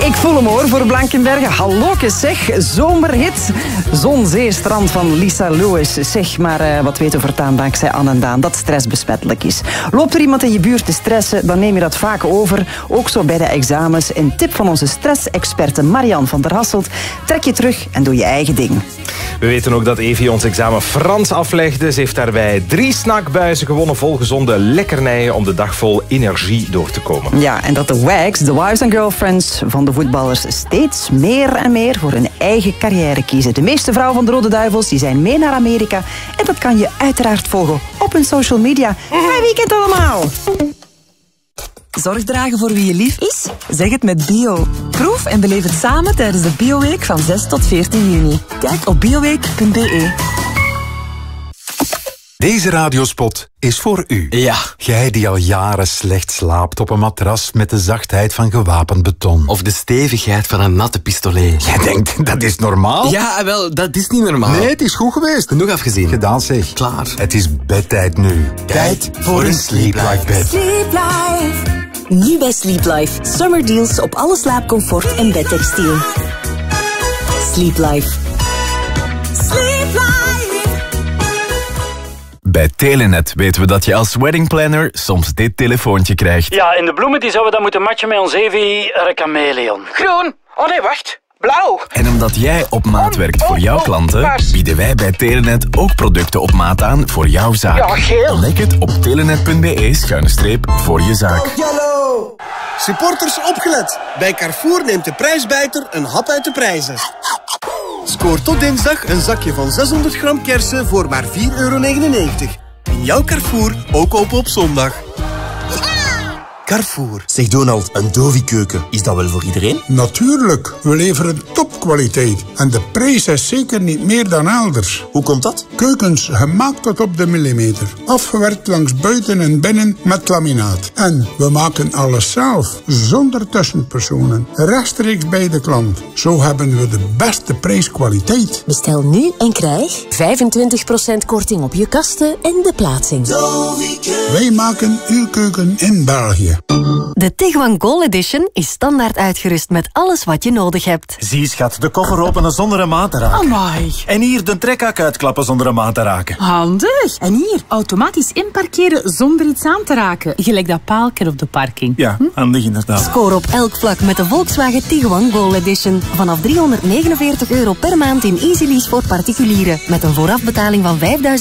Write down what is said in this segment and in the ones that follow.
Ik voel hem hoor voor Blankenberge. Hallokes zeg, zomerhit. Zon, zee, strand van Lisa Lewis. Zeg maar, wat weten we vertaan dankzij Anne en Daan, dat stress besmettelijk is. Loopt er iemand in je buurt te stressen, dan neem je dat vaak over. Ook zo bij de examens. Een tip van onze stressexperte Marianne van der Hasselt. Trek je terug en doe je eigen ding. We weten ook dat Evie ons examen Frans aflegde. Ze heeft daarbij 3 snackbuizen gewonnen vol gezonde lekkernijen om de dag vol energie door te komen. Ja, en dat de WAGs, de wives and girlfriends van de voetballers, steeds meer en meer voor hun eigen carrière kiezen. De meeste vrouwen van de Rode Duivels die zijn mee naar Amerika. En dat kan je uiteraard volgen op hun social media. Fijn weekend allemaal! Zorg dragen voor wie je lief is? Zeg het met Bio. Proef en beleef het samen tijdens de Bioweek van 6 tot 14 juni. Kijk op bioweek.be. Deze radiospot is voor u. Ja. Jij die al jaren slecht slaapt op een matras met de zachtheid van gewapend beton. Of de stevigheid van een natte pistolet. Jij denkt, dat is normaal? Ja, wel, dat is niet normaal. Nee, het is goed geweest. Genoeg afgezien. Gedaan zeg. Klaar. Het is bedtijd nu. Tijd voor een Sleep Life bed. Sleep Life. Nu bij Sleep Life. Summer deals op alle slaapcomfort en bedtextiel. Sleep Life. Sleep Life. Bij Telenet weten we dat je als weddingplanner soms dit telefoontje krijgt. Ja, en de bloemen die zouden we dan moeten matchen met ons Evi Recameleon. Groen. Oh nee, wacht. Blauw. En omdat jij op maat werkt voor jouw klanten, bieden wij bij Telenet ook producten op maat aan voor jouw zaak. Ja, geel. Ontdek het op telenet.be/voor je zaak. Yellow. Supporters opgelet. Bij Carrefour neemt de prijsbijter een hap uit de prijzen. Scoor tot dinsdag een zakje van 600 gram kersen voor maar €4,99. In jouw Carrefour ook open op zondag. Carrefour. Zeg Donald, een Dovi-keuken, is dat wel voor iedereen? Natuurlijk, we leveren topkwaliteit. En de prijs is zeker niet meer dan elders. Hoe komt dat? Keukens gemaakt tot op de millimeter. Afgewerkt langs buiten en binnen met laminaat. En we maken alles zelf, zonder tussenpersonen. Rechtstreeks bij de klant. Zo hebben we de beste prijskwaliteit. Bestel nu en krijg 25% korting op je kasten en de plaatsing. Wij maken uw keuken in België. De Tiguan Gold Edition is standaard uitgerust met alles wat je nodig hebt. Zie schat, de koffer openen zonder een maat te raken. Amai. En hier de trekhak uitklappen zonder een maat te raken. Handig. En hier, automatisch inparkeren zonder iets aan te raken. Gelijk dat paaltje op de parking. Ja, handig inderdaad. Score op elk vlak met de Volkswagen Tiguan Gold Edition. Vanaf €349 per maand in Easy Lease voor particulieren. Met een voorafbetaling van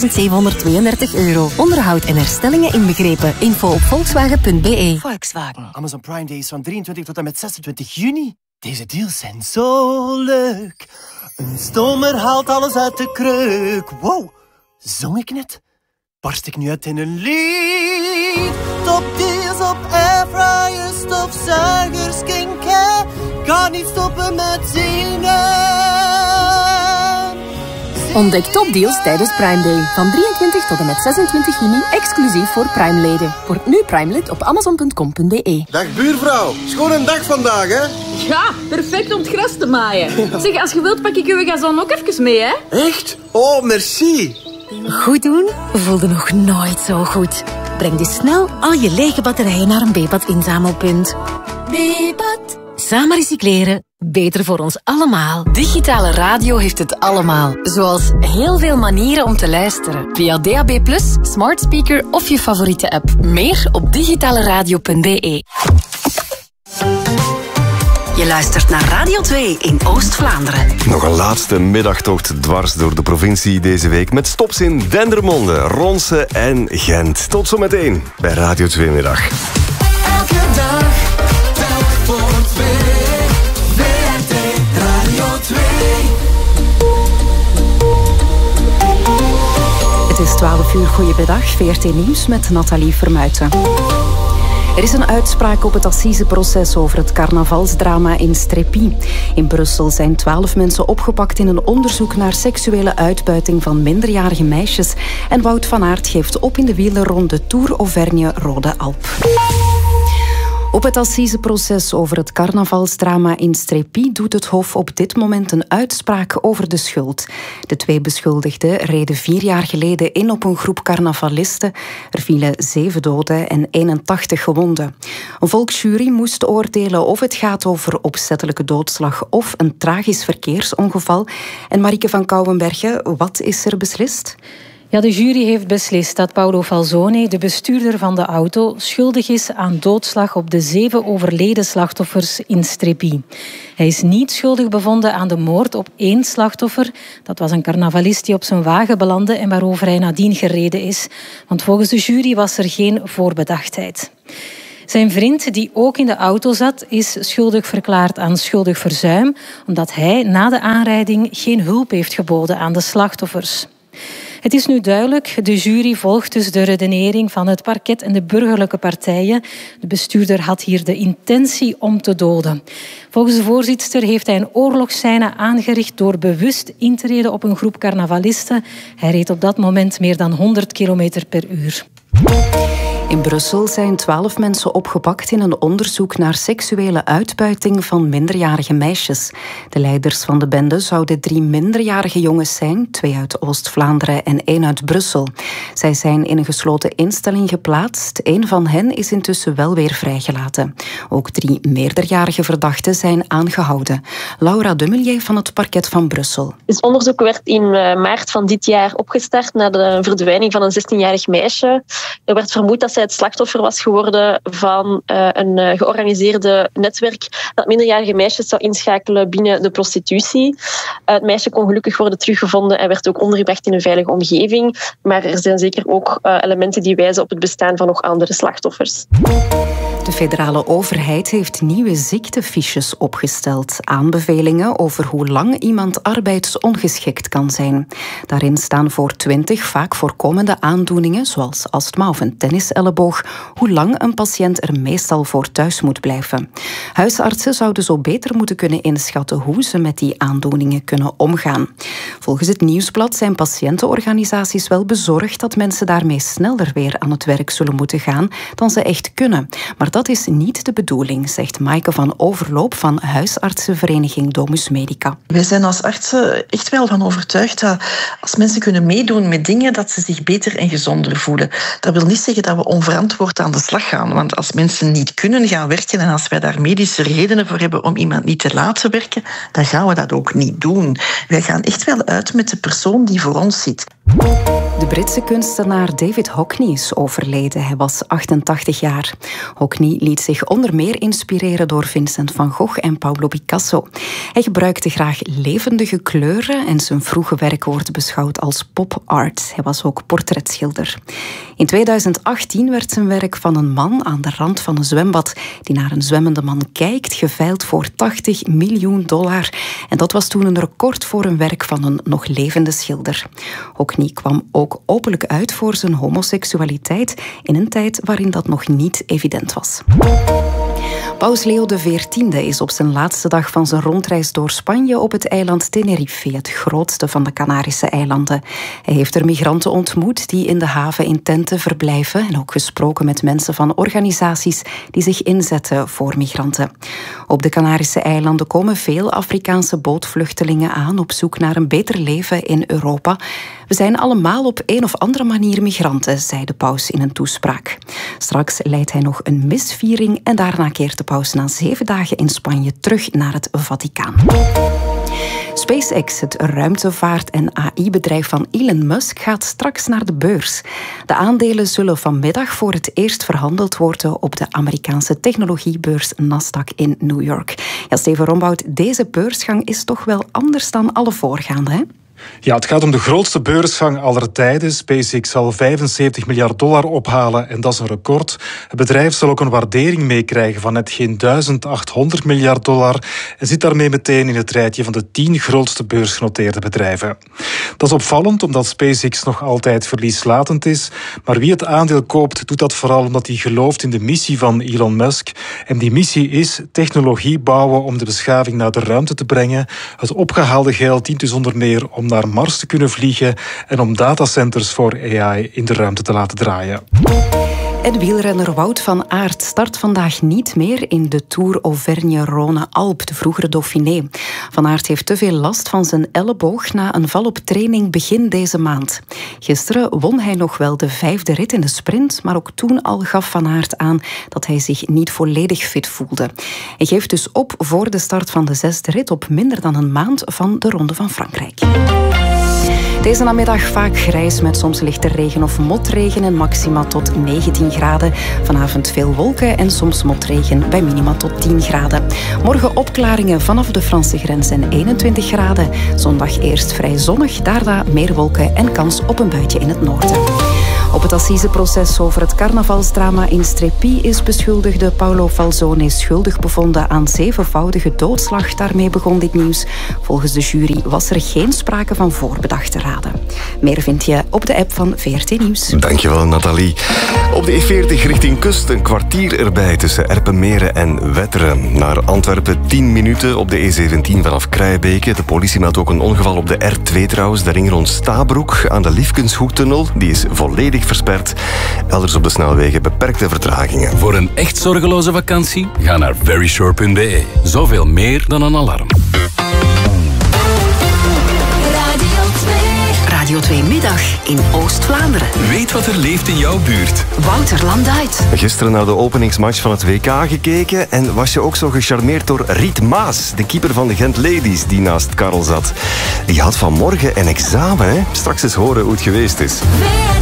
€5.732. Onderhoud en herstellingen inbegrepen. Info op volkswagen.be. Volkswagen. Amazon Prime Days van 23 tot en met 26 juni. Deze deals zijn zo leuk. Een stomer haalt alles uit de kreuk. Wow, zong ik net? Barst ik nu uit in een lied? Top deals op airfryers, stofzuigers, skincare. Kan niet stoppen met zingen. Ontdek topdeals tijdens Prime Day. Van 23 tot en met 26 juni, exclusief voor Prime-leden. Word nu Prime-lid op amazon.com.be. Dag buurvrouw, schoon een dag vandaag, hè? Ja, perfect om het gras te maaien. Zeg, als je wilt pak ik uw gazon ook even mee, hè? Echt? Oh, merci. Goed doen voelde nog nooit zo goed. Breng dus snel al je lege batterijen naar een Bepat-inzamelpunt. Bepat. Samen recycleren. Beter voor ons allemaal. Digitale radio heeft het allemaal. Zoals heel veel manieren om te luisteren. Via DAB+, smart speaker of je favoriete app. Meer op digitaleradio.be. Je luistert naar Radio 2 in Oost-Vlaanderen. Nog een laatste middagtocht dwars door de provincie deze week met stops in Dendermonde, Ronse en Gent. Tot zometeen bij Radio 2 Middag. Elke dag, telk voor twee. VRT Radio 2. Het is 12 uur. Goedemiddag. VRT Nieuws met Nathalie Vermuijten. Er is een uitspraak op het assiseproces over het carnavalsdrama in Strépy. In Brussel zijn 12 mensen opgepakt in een onderzoek naar seksuele uitbuiting van minderjarige meisjes. En Wout van Aert geeft op in de wielerronde Tour Auvergne Rode Alp. Op het assiseproces over het carnavalsdrama in Strépy doet het Hof op dit moment een uitspraak over de schuld. De 2 beschuldigden reden 4 jaar geleden in op een groep carnavalisten. Er vielen 7 doden en 81 gewonden. Een volksjury moest oordelen of het gaat over opzettelijke doodslag of een tragisch verkeersongeval. En Marieke van Kouwenbergen, wat is er beslist? Ja, de jury heeft beslist dat Paolo Falzone, de bestuurder van de auto, schuldig is aan doodslag op de 7 overleden slachtoffers in Strépy. Hij is niet schuldig bevonden aan de moord op 1 slachtoffer. Dat was een carnavalist die op zijn wagen belandde en waarover hij nadien gereden is. Want volgens de jury was er geen voorbedachtheid. Zijn vriend, die ook in de auto zat, is schuldig verklaard aan schuldig verzuim, omdat hij na de aanrijding geen hulp heeft geboden aan de slachtoffers. Het is nu duidelijk, de jury volgt dus de redenering van het parket en de burgerlijke partijen. De bestuurder had hier de intentie om te doden. Volgens de voorzitster heeft hij een oorlogsscène aangericht door bewust in te reden op een groep carnavalisten. Hij reed op dat moment meer dan 100 kilometer per uur. In Brussel zijn 12 mensen opgepakt in een onderzoek naar seksuele uitbuiting van minderjarige meisjes. De leiders van de bende zouden 3 minderjarige jongens zijn, 2 uit Oost-Vlaanderen en 1 uit Brussel. Zij zijn in een gesloten instelling geplaatst. 1 van hen is intussen wel weer vrijgelaten. Ook 3 meerderjarige verdachten zijn aangehouden. Laura Dummelier van het parket van Brussel. Het onderzoek werd in maart van dit jaar opgestart na de verdwijning van een 16-jarig meisje. Er werd vermoed dat zij het slachtoffer was geworden van een georganiseerde netwerk dat minderjarige meisjes zou inschakelen binnen de prostitutie. Het meisje kon gelukkig worden teruggevonden en werd ook ondergebracht in een veilige omgeving. Maar er zijn zeker ook elementen die wijzen op het bestaan van nog andere slachtoffers. De federale overheid heeft nieuwe ziektefiches opgesteld. Aanbevelingen over hoe lang iemand arbeidsongeschikt kan zijn. Daarin staan voor 20 vaak voorkomende aandoeningen, zoals astma of een tenniselleboog, hoe lang een patiënt er meestal voor thuis moet blijven. Huisartsen zouden zo beter moeten kunnen inschatten hoe ze met die aandoeningen kunnen omgaan. Volgens het Nieuwsblad zijn patiëntenorganisaties wel bezorgd dat mensen daarmee sneller weer aan het werk zullen moeten gaan dan ze echt kunnen. Maar dat is niet de bedoeling, zegt Maaike van Overloop van huisartsenvereniging Domus Medica. Wij zijn als artsen echt wel van overtuigd dat als mensen kunnen meedoen met dingen, dat ze zich beter en gezonder voelen. Dat wil niet zeggen dat we onverantwoord aan de slag gaan. Want als mensen niet kunnen gaan werken en als wij daar medische redenen voor hebben om iemand niet te laten werken, dan gaan we dat ook niet doen. Wij gaan echt wel uit met de persoon die voor ons zit. De Britse kunstenaar David Hockney is overleden. Hij was 88 jaar. Hockney liet zich onder meer inspireren door Vincent van Gogh en Pablo Picasso. Hij gebruikte graag levendige kleuren en zijn vroege werk wordt beschouwd als pop art. Hij was ook portretschilder. In 2018 werd zijn werk van een man aan de rand van een zwembad die naar een zwemmende man kijkt, geveild voor $80 miljoen. En dat was toen een record voor een werk van een nog levende schilder. Hockney kwam ook openlijk uit voor zijn homoseksualiteit in een tijd waarin dat nog niet evident was. Paus Leo XIV is op zijn laatste dag van zijn rondreis door Spanje op het eiland Tenerife, het grootste van de Canarische eilanden. Hij heeft er migranten ontmoet die in de haven in tenten verblijven en ook gesproken met mensen van organisaties die zich inzetten voor migranten. Op de Canarische eilanden komen veel Afrikaanse bootvluchtelingen aan op zoek naar een beter leven in Europa. We zijn allemaal op een of andere manier migranten, zei de paus in een toespraak. Straks leidt hij nog een misviering en daarna keert de paus na 7 dagen in Spanje terug naar het Vaticaan. SpaceX, het ruimtevaart- en AI-bedrijf van Elon Musk, gaat straks naar de beurs. De aandelen zullen vanmiddag voor het eerst verhandeld worden op de Amerikaanse technologiebeurs Nasdaq in New York. Ja, Steven Rombout, deze beursgang is toch wel anders dan alle voorgaande, hè? Ja, het gaat om de grootste beursgang aller tijden. SpaceX zal $75 miljard ophalen en dat is een record. Het bedrijf zal ook een waardering meekrijgen van net geen $1.800 miljard en zit daarmee meteen in het rijtje van de 10 grootste beursgenoteerde bedrijven. Dat is opvallend omdat SpaceX nog altijd verlieslatend is, maar wie het aandeel koopt doet dat vooral omdat hij gelooft in de missie van Elon Musk. En die missie is technologie bouwen om de beschaving naar de ruimte te brengen. Het opgehaalde geld dient dus onder meer om naar Mars te kunnen vliegen en om datacenters voor AI in de ruimte te laten draaien. En wielrenner Wout van Aert start vandaag niet meer in de Tour Auvergne-Rhône-Alpes, de vroegere Dauphiné. Van Aert heeft te veel last van zijn elleboog na een val op training begin deze maand. Gisteren won hij nog wel de 5e rit in de sprint, maar ook toen al gaf Van Aert aan dat hij zich niet volledig fit voelde. Hij geeft dus op voor de start van de 6e rit op minder dan een maand van de Ronde van Frankrijk. Deze namiddag vaak grijs met soms lichte regen of motregen en maxima tot 19 graden. Vanavond veel wolken en soms motregen bij minima tot 10 graden. Morgen opklaringen vanaf de Franse grens en 21 graden. Zondag eerst vrij zonnig, daarna meer wolken en kans op een buitje in het noorden. Op het assiseproces over het carnavalsdrama in Strepy is beschuldigde Paolo Falzone schuldig bevonden aan 7voudige doodslag. Daarmee begon dit nieuws. Volgens de jury was er geen sprake van voorbedachte raden. Meer vind je op de app van VRT Nieuws. Dankjewel, Nathalie. Op de E40 richting kust een kwartier erbij tussen Erpenmeren en Wetteren. Naar Antwerpen 10 minuten op de E17 vanaf Krijbeke. De politie meldt ook een ongeval op de R2 trouwens. De ring rond Stabroek aan de Liefkenshoektunnel. Die is volledig versperd. Elders op de snelwegen beperkte vertragingen. Voor een echt zorgeloze vakantie? Ga naar verysure.be. Zoveel meer dan een alarm. Radio 2 Middag in Oost-Vlaanderen. Weet wat er leeft in jouw buurt. Wouter Landuit. Gisteren naar de openingsmatch van het WK gekeken en was je ook zo gecharmeerd door Riet Maas, de keeper van de Gent Ladies die naast Karel zat. Die had vanmorgen een examen, hè? Straks eens horen hoe het geweest is.